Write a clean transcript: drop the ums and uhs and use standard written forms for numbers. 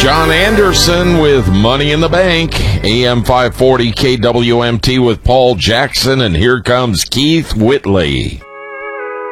John Anderson with Money in the Bank, AM 540 KWMT with Paul Jackson, and here comes Keith Whitley.